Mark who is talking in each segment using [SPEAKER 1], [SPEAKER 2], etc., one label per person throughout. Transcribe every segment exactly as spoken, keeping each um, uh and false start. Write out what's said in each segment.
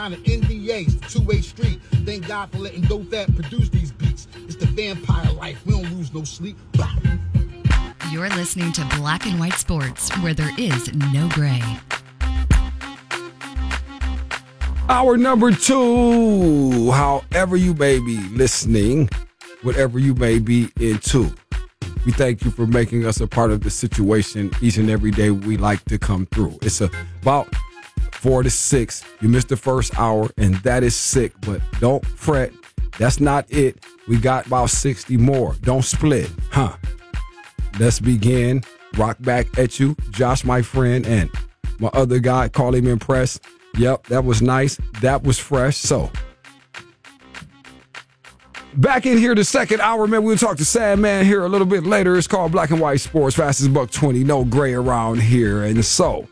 [SPEAKER 1] signing N D As for two-way street. Thank God for letting Dope That produce these beats. It's the vampire life. We don't lose no sleep. Bah.
[SPEAKER 2] You're listening to Black and White Sports, where there is no gray.
[SPEAKER 3] Hour number two, however you may be listening, whatever you may be into. We thank you for making us a part of the situation each and every day we like to come through. It's a, about four to six. You missed the first hour, and that is sick, but don't fret. That's not it. We got about sixty more. Don't split, huh? Let's begin. Rock back at you. Josh, my friend, and my other guy, call him Impress. Yep, that was nice. That was fresh. So, back in here the second hour, man. We'll talk to Sad Man here a little bit later. It's called Black and White Sports. Fastest buck twenty. No gray around here. And so,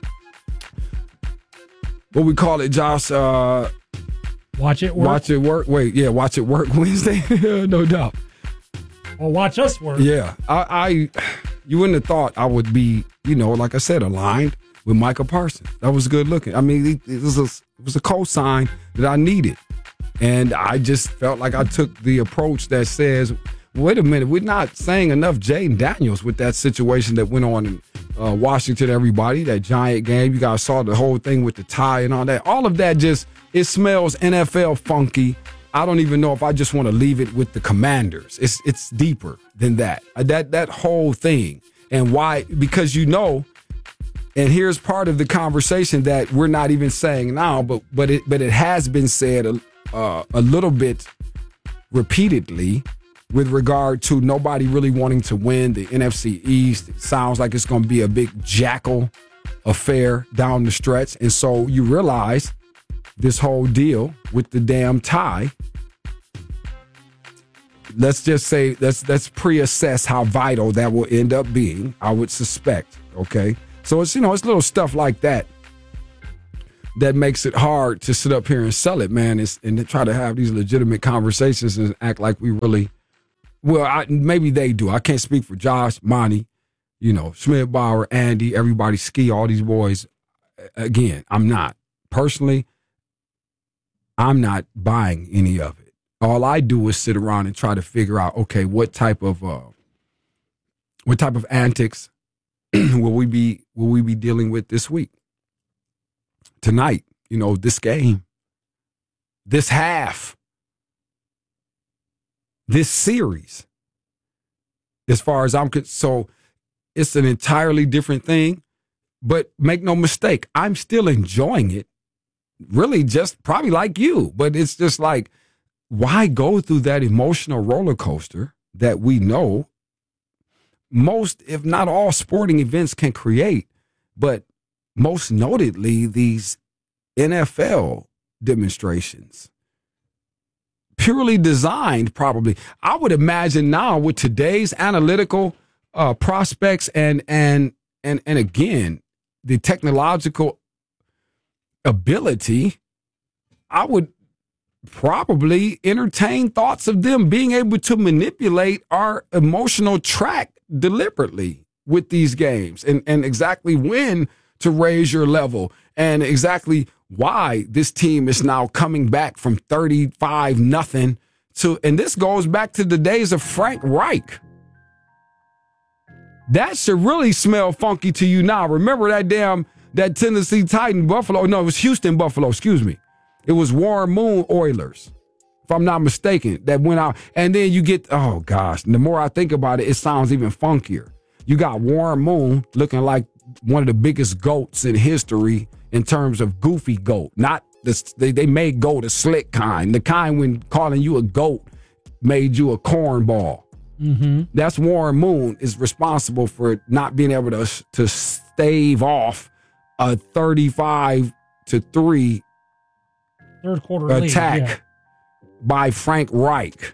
[SPEAKER 3] what we call it, Josh? Uh,
[SPEAKER 4] watch it work.
[SPEAKER 3] Watch it work. Wait, yeah, watch it work Wednesday. No doubt.
[SPEAKER 4] Well, watch us work.
[SPEAKER 3] Yeah, I, I, you wouldn't have thought I would be, you know, like I said, aligned with Micah Parsons. That was good looking. I mean, it, it was a, it was a cosign that I needed. And I just felt like I took the approach that says, wait a minute, we're not saying enough Jaden Daniels with that situation that went on in uh, Washington, everybody, that giant game. You guys saw the whole thing with the tie and all that. All of that just, it smells N F L funky. I don't even know if I just want to leave it with the Commanders. It's it's deeper than that. That that whole thing. And why? Because you know, and here's part of the conversation that we're not even saying now, but but it but it has been said a, uh, a little bit repeatedly with regard to nobody really wanting to win the N F C East. It sounds like it's going to be a big jackal affair down the stretch. And so you realize this whole deal with the damn tie, let's just say, let's, let's pre-assess how vital that will end up being, I would suspect, okay? So it's, you know, it's little stuff like that that makes it hard to sit up here and sell it, man, it's, and to try to have these legitimate conversations and act like we really, well, I, maybe they do. I can't speak for Josh, Monty, you know, Schmidt, Bauer, Andy, everybody, Ski, all these boys. Again, I'm not. Personally, I'm not buying any of it. All I do is sit around and try to figure out, okay, what type of uh, what type of antics will we be will we be dealing with this week, tonight? You know, this game, this half, this series. As far as I'm concerned, so it's an entirely different thing. But make no mistake, I'm still enjoying it. Really just probably like you, but it's just like, why go through that emotional roller coaster that we know most, if not all, sporting events can create, but most notably these N F L demonstrations, purely designed probably. I would imagine now with today's analytical uh, prospects and, and, and, and again, the technological ability, I would probably entertain thoughts of them being able to manipulate our emotional track deliberately with these games and, and exactly when to raise your level and exactly why this team is now coming back from thirty-five nothing to, and this goes back to the days of Frank Reich. That should really smell funky to you now. Remember that damn, that Tennessee Titan Buffalo. No, it was Houston Buffalo, excuse me. It was Warren Moon Oilers, if I'm not mistaken, that went out. And then you get, oh gosh, the more I think about it, it sounds even funkier. You got Warren Moon looking like one of the biggest goats in history in terms of goofy goat. Not the, they, they made goat a slick kind. The kind when calling you a goat made you a cornball.
[SPEAKER 4] Mm-hmm.
[SPEAKER 3] That's Warren Moon is responsible for not being able to, to stave off a thirty-five to three
[SPEAKER 4] third quarter
[SPEAKER 3] attack
[SPEAKER 4] lead, yeah.
[SPEAKER 3] by Frank Reich.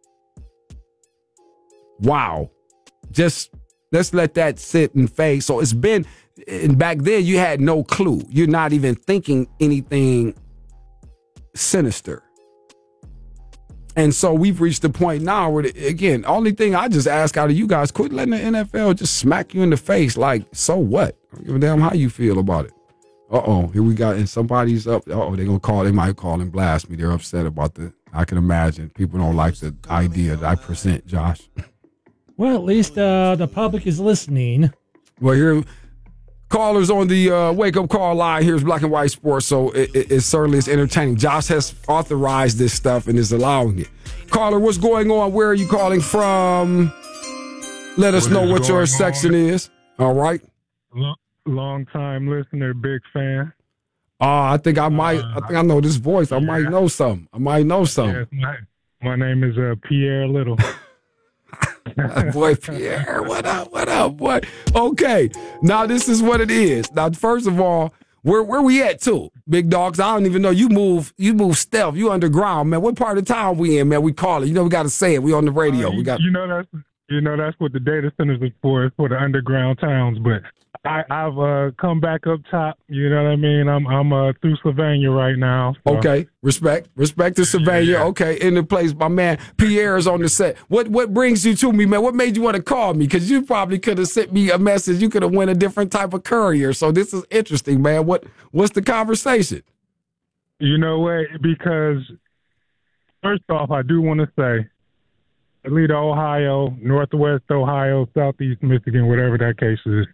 [SPEAKER 3] Wow. Just let's let that sit and fade. So it's been, and back then you had no clue. You're not even thinking anything sinister. And so we've reached the point now where, again, only thing I just ask out of you guys, quit letting the N F L just smack you in the face like, so what? I don't give a damn how you feel about it. Uh-oh, here we got, and somebody's up. Uh-oh, they're going to call, they might call and blast me. They're upset about the, I can imagine. People don't like the idea that I present, Josh.
[SPEAKER 4] Well, at least uh, the public is listening.
[SPEAKER 3] Well, here, callers on the uh, wake-up call line. Here's Black and White Sports, so it, it, it certainly is entertaining. Josh has authorized this stuff and is allowing it. Caller, what's going on? Where are you calling from? Let us
[SPEAKER 5] What
[SPEAKER 3] know what your section
[SPEAKER 5] on?
[SPEAKER 3] is. All right.
[SPEAKER 5] Long, long time listener, big fan.
[SPEAKER 3] Uh, I think I might, I think I know this voice. I might know something. I might know something.
[SPEAKER 5] Yes, my, my name is uh, Pierre Little.
[SPEAKER 3] Boy, Pierre, what up, what up, boy? Okay, now this is what it is. Now, first of all, where where we at too, big dogs? I don't even know. You move, you move stealth. You underground, man. What part of town we in, man? We call it. You know, we got to say it. We on the radio.
[SPEAKER 5] Uh,
[SPEAKER 3] we got.
[SPEAKER 5] You know that's you know that's what the data centers are for. It's for the underground towns. But I, I've uh, come back up top. You know what I mean? I'm I'm uh, through Sylvania right now. So.
[SPEAKER 3] Okay, respect, respect to Sylvania.
[SPEAKER 5] Yeah.
[SPEAKER 3] Okay, in the place, my man Pierre is on the set. What what brings you to me, man? What made you want to call me? Because you probably could have sent me a message. You could have went a different type of courier. So this is interesting, man. What what's the conversation?
[SPEAKER 5] You know what? Because first off, I do want to say, Toledo, Ohio, Northwest Ohio, Southeast Michigan, whatever that case is.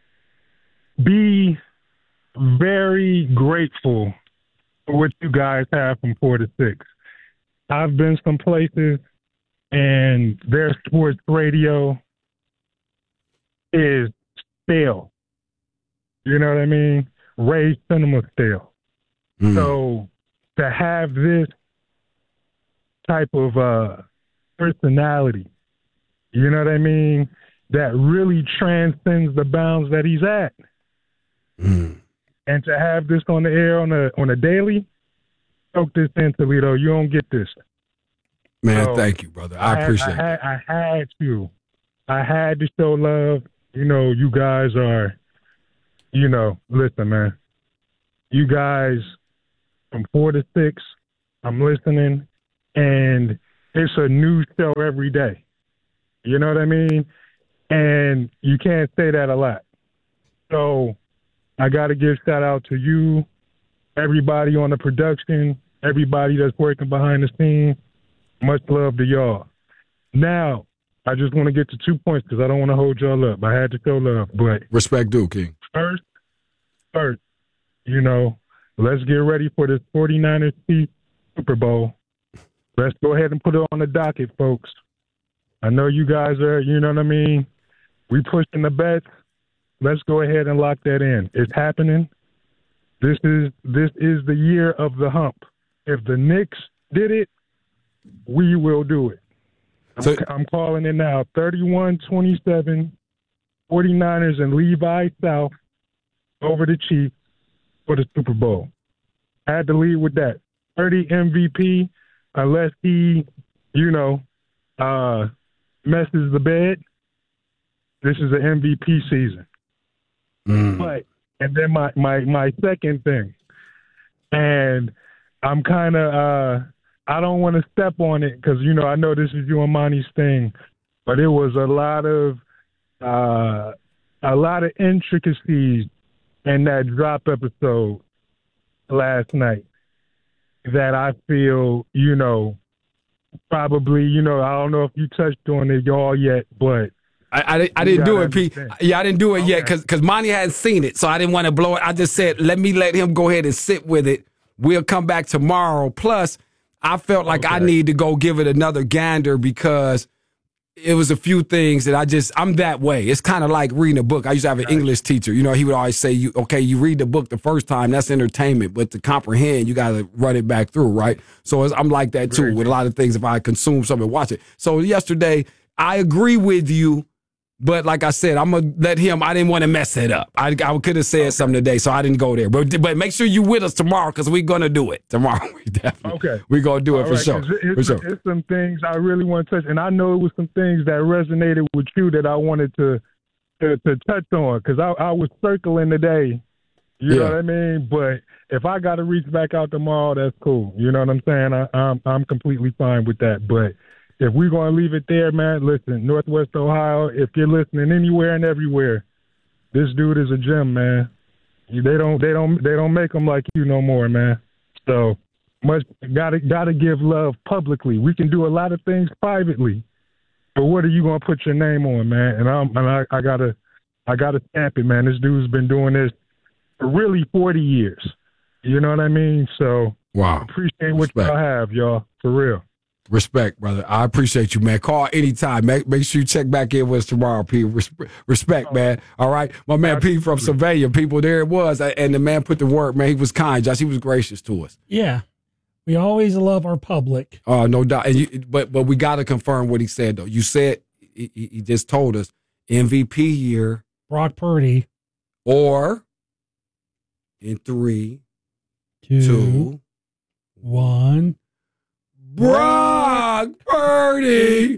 [SPEAKER 5] Be very grateful for what you guys have from four to six. I've been some places, and their sports radio is stale. You know what I mean? Ray's cinema stale.
[SPEAKER 3] Mm.
[SPEAKER 5] So to have this type of uh, personality, you know what I mean, that really transcends the bounds that he's at.
[SPEAKER 3] Mm.
[SPEAKER 5] And to have this on the air on a on a daily, soak this in, Toledo. You don't get this.
[SPEAKER 3] Man,
[SPEAKER 5] So,
[SPEAKER 3] thank you, brother. I,
[SPEAKER 5] I
[SPEAKER 3] appreciate
[SPEAKER 5] had,
[SPEAKER 3] it.
[SPEAKER 5] I had, I had to. I had to show love. You know, you guys are, you know, listen, man. You guys from four to six, I'm listening, and it's a new show every day. You know what I mean? And you can't say that a lot. So I got to give shout out to you, everybody on the production, everybody that's working behind the scenes. Much love to y'all. Now, I just want to get to two points because I don't want to hold y'all up. I had to show love. But
[SPEAKER 3] Respect due, King.
[SPEAKER 5] first, first, you know, let's get ready for this 49ers Chiefs Super Bowl. Let's go ahead and put it on the docket, folks. I know you guys are, you know what I mean? We pushing the bets. Let's go ahead and lock that in. It's happening. This is this is the year of the hump. If the Knicks did it, we will do it. I'm,
[SPEAKER 3] So-
[SPEAKER 5] I'm calling it now. thirty-one twenty-seven, 49ers and Levi South over the Chiefs for the Super Bowl. I had to lead with that. thirty M V P, unless he, you know, uh, messes the bed. This is an M V P season.
[SPEAKER 3] Mm.
[SPEAKER 5] But and then my my my second thing, and I'm kind of uh, I don't want to step on it because you know I know this is you and Monty's thing, but it was a lot of uh, a lot of intricacies in that drop episode last night that I feel you know probably you know I don't know if you touched on it y'all yet, but.
[SPEAKER 3] I, I, didn't- I didn't do
[SPEAKER 5] gotta
[SPEAKER 3] it, Pete.
[SPEAKER 5] understand.
[SPEAKER 3] Yeah, I didn't do it yet
[SPEAKER 5] Okay.
[SPEAKER 3] because because Monty hadn't seen it, so I didn't want to blow it. I just said, let me let him go ahead and sit with it. We'll come back tomorrow. Plus, I felt like I
[SPEAKER 5] Okay.
[SPEAKER 3] need to go give it another gander because it was a few things that I just, I'm that way. It's kind of like reading a book. I used to have an English teacher. You know, he would always say, "You okay, you read the book the first time, that's entertainment, but to comprehend, you got to run it back through, right?" So it's, I'm like that too
[SPEAKER 5] Very
[SPEAKER 3] with a lot of things if I consume something, watch it. So yesterday, I agree with you. But like I said, I'm going to let him, I didn't want to mess it up. I, I could have said okay. something today, so I didn't go there. But but make sure you're with us tomorrow because we're going to do it tomorrow. We definitely,
[SPEAKER 5] Okay.
[SPEAKER 3] We're going to do it
[SPEAKER 5] All
[SPEAKER 3] for
[SPEAKER 5] right,
[SPEAKER 3] sure.
[SPEAKER 5] 'cause It's,
[SPEAKER 3] for sure.
[SPEAKER 5] it's some things I really want to touch. And I know it was some things that resonated with you that I wanted to to, to touch on because I, I was circling today. You
[SPEAKER 3] Yeah.
[SPEAKER 5] know what I mean? But if I got to reach back out tomorrow, that's cool. You know what I'm saying? I, I'm, I'm completely fine with that. But if we're going to leave it there, man, listen, Northwest Ohio, if you're listening anywhere and everywhere, this dude is a gem, man. They don't they don't they don't make them like you no more, man. So much gotta gotta give love publicly. We can do a lot of things privately, but what are you gonna put your name on, man? And I'm and I, I gotta I gotta stamp it, man. This dude's been doing this for really forty years. You know what I mean? So
[SPEAKER 3] wow,
[SPEAKER 5] appreciate what
[SPEAKER 3] Respect.
[SPEAKER 5] y'all have, y'all, for real.
[SPEAKER 3] Respect, brother. I appreciate you, man. Call anytime. Make, make sure you check back in with us tomorrow, P. Respe- Respect, man. All right. My man P from Sylvania, people, there it was. And the man put the work, man. He was kind, Josh. He was gracious to us.
[SPEAKER 4] Yeah. We always love our public.
[SPEAKER 3] Oh, uh, no doubt. And you, but but we got to confirm what he said, though. You said, he, he just told us, M V P year.
[SPEAKER 4] Brock Purdy.
[SPEAKER 3] Or in three,
[SPEAKER 4] two,
[SPEAKER 3] two
[SPEAKER 4] one.
[SPEAKER 3] Brock Purdy.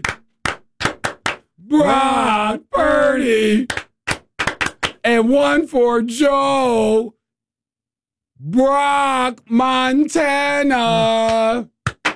[SPEAKER 3] Brock Purdy. And one for Joe. Brock Montana.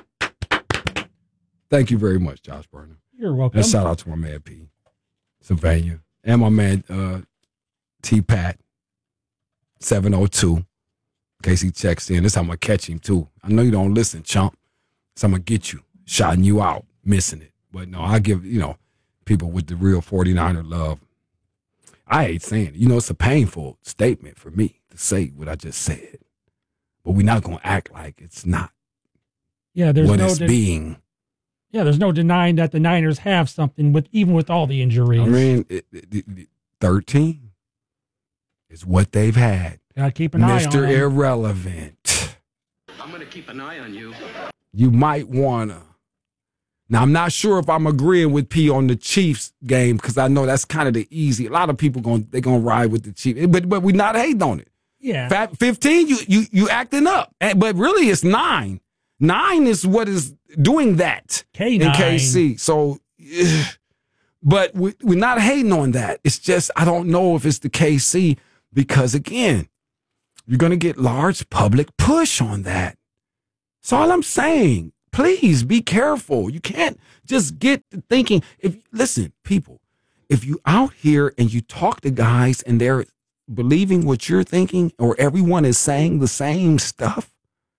[SPEAKER 3] Thank you very much, Josh Burnham.
[SPEAKER 4] You're welcome.
[SPEAKER 3] And shout out to my man P. Sylvania. And my man uh, T-Pat. seven oh two. In case he checks in. This how I'm going to catch him, too. I know you don't listen, chump. So I'm going to get you, shouting you out, missing it. But no, I give, you know, people with the real forty-niner love. I hate saying it. You know, it's a painful statement for me to say what I just said. But we're not going to act like it's not
[SPEAKER 4] yeah, there's
[SPEAKER 3] what
[SPEAKER 4] no
[SPEAKER 3] it's
[SPEAKER 4] de-
[SPEAKER 3] being.
[SPEAKER 4] Yeah, there's no denying that the Niners have something, with even with all the injuries.
[SPEAKER 3] I mean, it, it, it, thirteen is what they've had.
[SPEAKER 4] Gotta keep an eye on
[SPEAKER 3] Mister
[SPEAKER 4] them.
[SPEAKER 3] Irrelevant.
[SPEAKER 6] I'm going to keep an eye on you.
[SPEAKER 3] You might want to. Now, I'm not sure if I'm agreeing with P on the Chiefs game because I know that's kind of the easy. A lot of people going they're gonna ride with the Chiefs, but but we're not hating on it.
[SPEAKER 4] Yeah,
[SPEAKER 3] Fat fifteen, you you you acting up, but really it's nine. Nine is what is doing that
[SPEAKER 4] K nine.
[SPEAKER 3] in K C. So, but we, we're not hating on that. It's just I don't know if it's the K C because again, you're gonna get large public push on that. That's all I'm saying. Please be careful. You can't just get to thinking. If listen, people, if you out here and you talk to guys and they're believing what you're thinking, or everyone is saying the same stuff,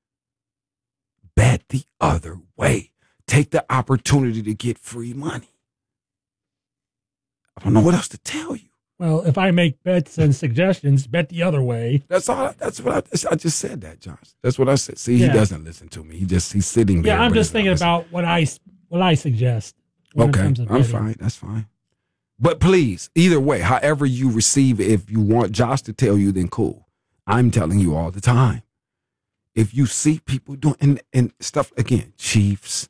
[SPEAKER 3] bet the other way. Take the opportunity to get free money. I don't know what else to tell you.
[SPEAKER 4] Well, if I make bets and suggestions, bet the other way.
[SPEAKER 3] That's all. That's what I, I just said. That, Josh. That's what I said. See,
[SPEAKER 4] Yeah.
[SPEAKER 3] he doesn't listen to me. He just he's sitting there.
[SPEAKER 4] Yeah, I'm
[SPEAKER 3] but
[SPEAKER 4] just
[SPEAKER 3] he's not
[SPEAKER 4] thinking
[SPEAKER 3] listening.
[SPEAKER 4] about what I what I suggest. when it
[SPEAKER 3] Okay,
[SPEAKER 4] comes to
[SPEAKER 3] I'm
[SPEAKER 4] betting.
[SPEAKER 3] fine. That's fine. But please, either way, however you receive it, if you want Josh to tell you, then cool. I'm telling you all the time. If you see people doing and, and stuff again, Chiefs,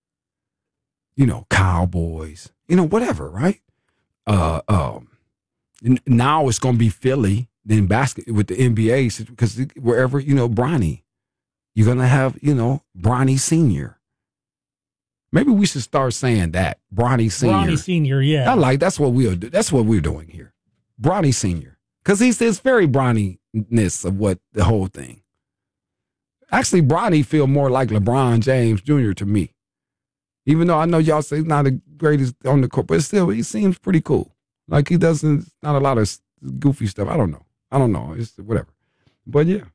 [SPEAKER 3] you know, Cowboys, you know, whatever, right? Uh, um, now it's going to be Philly, then basket with the N B A because wherever you know Bronny, you're going to have you know Bronny Senior. Maybe we should start saying that Bronny Senior.
[SPEAKER 4] Bronny Senior, yeah.
[SPEAKER 3] I like that's what we'll do. That's what we're doing here, Bronny Senior, because he's this very Bronny-ness of what the whole thing. Actually, Bronny feel more like LeBron James Junior to me. Even though I know y'all say he's not the greatest on the court, but still, he seems pretty cool. Like he doesn't, not a lot of goofy stuff. I don't know. I don't know. It's whatever. But yeah.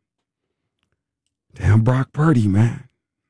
[SPEAKER 3] Damn Brock Purdy, man.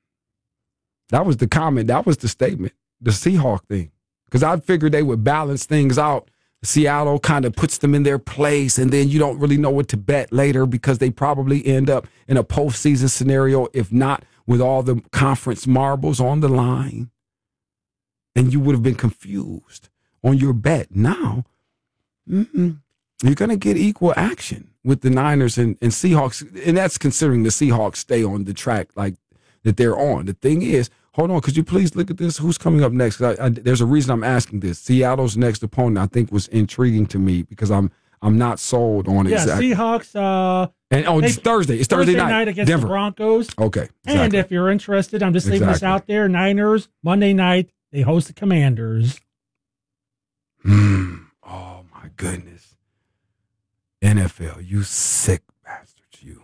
[SPEAKER 3] That was the comment. That was the statement. The Seahawk thing. Because I figured they would balance things out. Seattle kind of puts them in their place, and then you don't really know what to bet later because they probably end up in a postseason scenario, if not with all the conference marbles on the line. And you would have been confused on your bet. Now, mm-mm, you're going to get equal action with the Niners and, and Seahawks, and that's considering the Seahawks stay on the track like that they're on. The thing is, hold on, could you please look at this? Who's coming up next? I, I, there's a reason I'm asking this. Seattle's next opponent, I think, was intriguing to me because I'm I'm not sold on it.
[SPEAKER 4] Yeah,
[SPEAKER 3] exactly.
[SPEAKER 4] Seahawks. Uh,
[SPEAKER 3] And oh, it's
[SPEAKER 4] they-
[SPEAKER 3] Thursday. It's Thursday,
[SPEAKER 4] Thursday
[SPEAKER 3] night.
[SPEAKER 4] night against
[SPEAKER 3] Denver.
[SPEAKER 4] the Broncos.
[SPEAKER 3] Okay.
[SPEAKER 4] And
[SPEAKER 3] exactly.
[SPEAKER 4] if you're interested, I'm just leaving this
[SPEAKER 3] Exactly.
[SPEAKER 4] out there. Niners, Monday night, they host the Commanders.
[SPEAKER 3] Mm. Oh, my goodness. N F L, you sick bastards, you.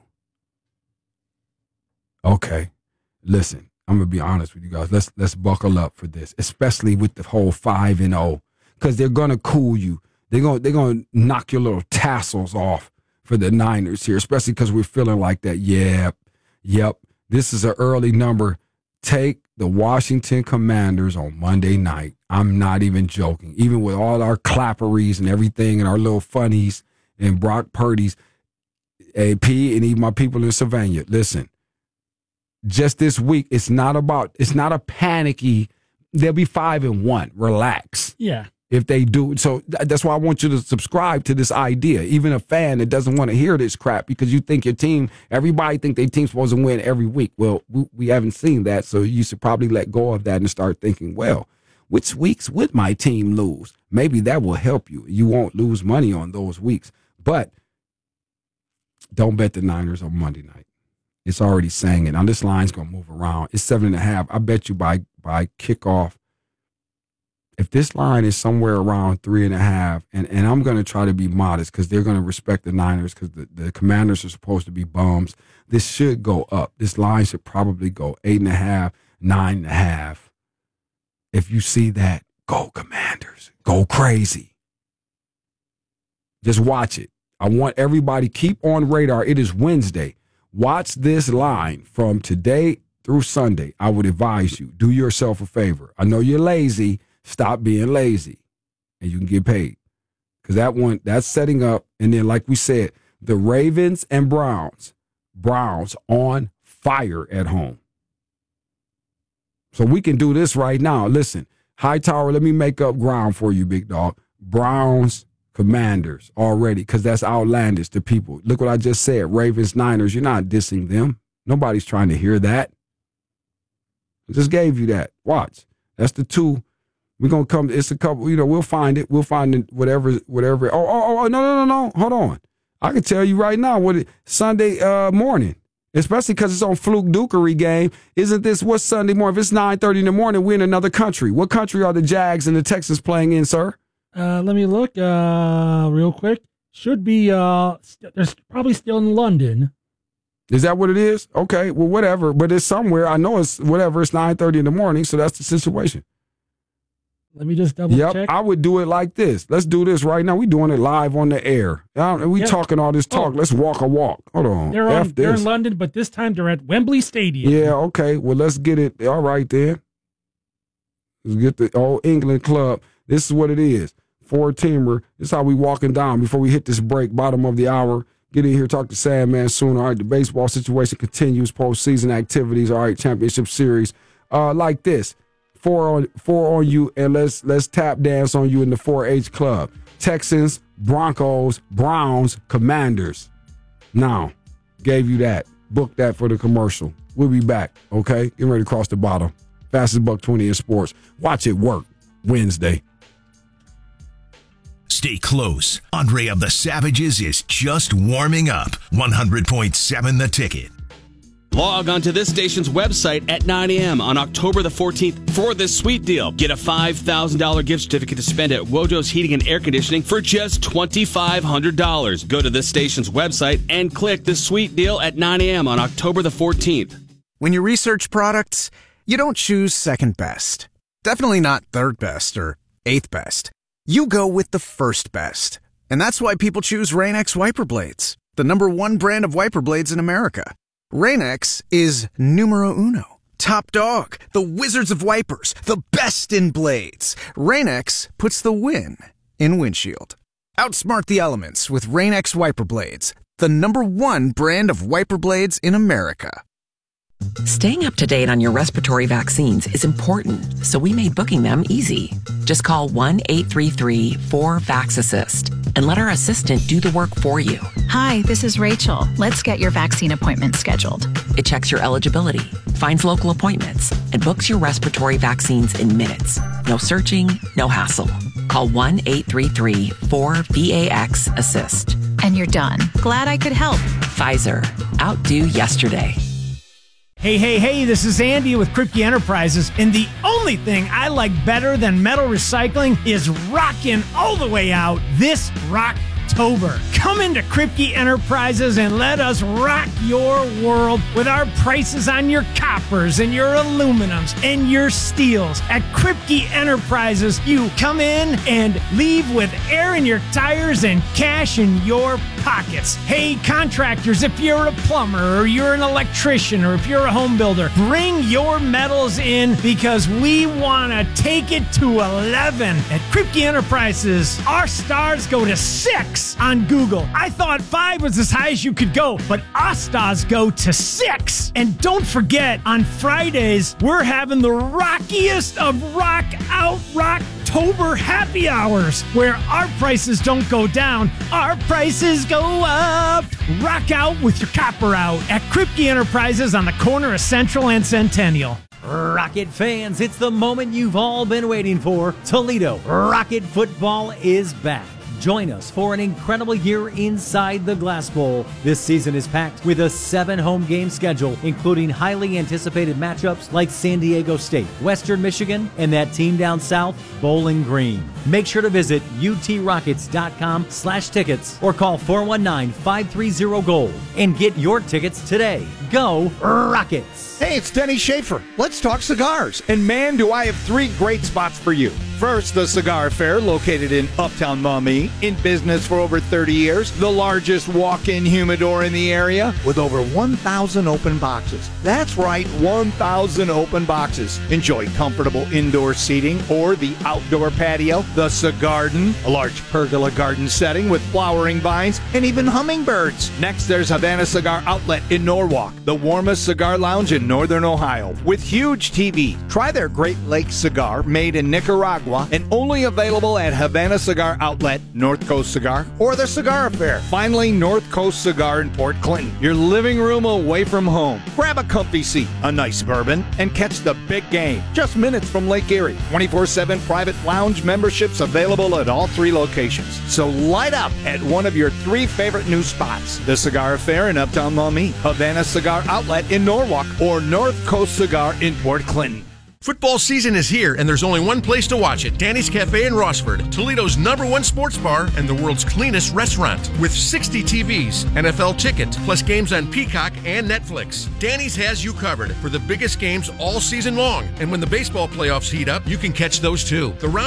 [SPEAKER 3] Okay. Listen, I'm going to be honest with you guys. Let's let's buckle up for this, especially with the whole five and oh, because they're going to cool you. They're going they're going to knock your little tassels off for the Niners here, especially because we're feeling like that. Yeah, yep, this is an early number. Take the Washington Commanders on Monday night. I'm not even joking. Even with all our clapperies and everything and our little funnies and Brock Purdy's, A P, and even my people in Savannah, listen, just this week, it's not about, it's not a panicky, they'll be five and one. Relax.
[SPEAKER 4] Yeah.
[SPEAKER 3] If they do. So that's why I want you to subscribe to this idea. Even a fan that doesn't want to hear this crap because you think your team, everybody think their team's supposed to win every week. Well, we, we haven't seen that. So you should probably let go of that and start thinking, well, which weeks would my team lose? Maybe that will help you. You won't lose money on those weeks. But don't bet the Niners on Monday night. It's already saying it. Now this line's going to move around. It's seven and a half. I bet you by, by kickoff, if this line is somewhere around three and a half, and, and I'm going to try to be modest because they're going to respect the Niners because the, the Commanders are supposed to be bums, this should go up. This line should probably go eight and a half, nine and a half. If you see that, go Commanders. Go crazy. Just watch it. I want everybody, keep on radar. It is Wednesday. Watch this line from today through Sunday. I would advise you, do yourself a favor. I know you're lazy. Stop being lazy, and you can get paid. Because that one, that's setting up. And then, like we said, the Ravens and Browns. Browns on fire at home. So we can do this right now. Listen, Hightower, let me make up ground for you, big dog. Browns, Commanders already, because that's outlandish to people. Look what I just said. Ravens, Niners, you're not dissing them. Nobody's trying to hear that. I just gave you that. Watch. That's the two. We're going to come, it's a couple, you know, we'll find it. We'll find it, whatever, whatever. Oh, oh, oh, no, no, no, no. Hold on. I can tell you right now what it, Sunday uh, morning, especially because it's on Fluke Dukery game. Isn't this, what's Sunday morning? If it's nine thirty in the morning, we're in another country. What country are the Jags and the Texans playing in, sir?
[SPEAKER 4] Uh, let me look uh, real quick. Should be, uh, st- there's probably still in London.
[SPEAKER 3] Is that what it is? Okay, well, whatever. But it's somewhere. I know it's whatever. It's nine thirty in the morning, so that's the situation.
[SPEAKER 4] Let me just double
[SPEAKER 3] yep,
[SPEAKER 4] check.
[SPEAKER 3] I would do it like this. Let's do this right now. We're doing it live on the air. We yep. talking all this talk. Oh. Let's walk a walk. Hold on.
[SPEAKER 4] They're, on, they're in London, but this time they're at Wembley Stadium.
[SPEAKER 3] Yeah, okay. Well, let's get it. All right, then. Let's get the Old England Club. This is what it is. Four-teamer. This is how we walking down before we hit this break, bottom of the hour. Get in here, talk to Sandman soon. All right, the baseball situation continues, postseason activities. All right, championship series. Uh, like this. Four on four on you, and let's let's tap dance on you in the four H club. Texans, Broncos, Browns, Commanders. Now, gave you that. Book that for the commercial. We'll be back, okay? Get ready to cross the bottom. Fastest buck twenty in sports. Watch it work Wednesday.
[SPEAKER 7] Stay close. Andre of the Savages is just warming up. one hundred point seven The Ticket.
[SPEAKER 8] Log on to this station's website at nine a.m. on October the fourteenth for this sweet deal. Get a five thousand dollars gift certificate to spend at Wojo's Heating and Air Conditioning for just twenty-five hundred dollars. Go to this station's website and click the sweet deal at nine a.m. on October the fourteenth.
[SPEAKER 9] When you research products, you don't choose second best. Definitely not third best or eighth best. You go with the first best. And that's why people choose Rain-X Wiper Blades, the number one brand of wiper blades in America. Rain-X is numero uno. Top dog, the wizards of wipers, the best in blades. Rain-X puts the win in windshield. Outsmart the elements with Rain-X Wiper Blades, the number one brand of wiper blades in America.
[SPEAKER 10] Staying up to date on your respiratory vaccines is important, so we made booking them easy. Just call one eight three three four VAX-ASSIST and let our assistant do the work for you.
[SPEAKER 11] Hi, this is Rachel. Let's get your vaccine appointment scheduled.
[SPEAKER 10] It checks your eligibility, finds local appointments, and books your respiratory vaccines in minutes. No searching, no hassle. Call one eight three three four VAX-ASSIST.
[SPEAKER 11] And you're done. Glad I could help.
[SPEAKER 10] Pfizer. Outdo yesterday.
[SPEAKER 12] Hey, hey, hey, this is Andy with Kripke Enterprises, and the only thing I like better than metal recycling is rocking all the way out this rock October. Come into Kripke Enterprises and let us rock your world with our prices on your coppers and your aluminums and your steels. At Kripke Enterprises, you come in and leave with air in your tires and cash in your pockets. Hey, contractors, if you're a plumber or you're an electrician or if you're a home builder, bring your metals in because we want to take it to eleven. At Kripke Enterprises, our stars go to six on Google. I thought five was as high as you could go, but our stars go to six. And don't forget, on Fridays, we're having the rockiest of rock out Rocktober happy hours, where our prices don't go down, our prices go up. Rock out with your copper out at Kripke Enterprises on the corner of Central and Centennial.
[SPEAKER 13] Rocket fans, it's the moment you've all been waiting for. Toledo Rocket football is back. Join us for an incredible year inside the Glass Bowl. This season is packed with a seven home game schedule, including highly anticipated matchups like San Diego State, Western Michigan, and that team down south, Bowling Green. Make sure to visit utrockets.com slash tickets or call four one nine, five three zero, GOLD and get your tickets today. Go Rockets!
[SPEAKER 14] Hey, it's Denny Schaefer. Let's talk cigars. And man, do I have three great spots for you. First, the Cigar Fair, located in Uptown Maumee, in business for over thirty years, the largest walk-in humidor in the area, with over one thousand open boxes. That's right, one thousand open boxes. Enjoy comfortable indoor seating or the outdoor patio, the Cigarden, a large pergola garden setting with flowering vines and even hummingbirds. Next, there's Havana Cigar Outlet in Norwalk, the warmest cigar lounge in northern Ohio, with huge T V. Try their Great Lakes cigar, made in Nicaragua, and only available at Havana Cigar Outlet, North Coast Cigar, or the Cigar Affair. Finally, North Coast Cigar in Port Clinton, your living room away from home. Grab a comfy seat, a nice bourbon, and catch the big game. Just minutes from Lake Erie. twenty-four seven private lounge memberships available at all three locations. So light up at one of your three favorite new spots. The Cigar Affair in Uptown Maumee, Havana Cigar Outlet in Norwalk, or North Coast Cigar in Port Clinton.
[SPEAKER 15] Football season is here, and there's only one place to watch it. Danny's Cafe in Rossford, Toledo's number one sports bar and the world's cleanest restaurant. With sixty T Vs, N F L tickets, plus games on Peacock and Netflix. Danny's has you covered for the biggest games all season long. And when the baseball playoffs heat up, you can catch those too. The round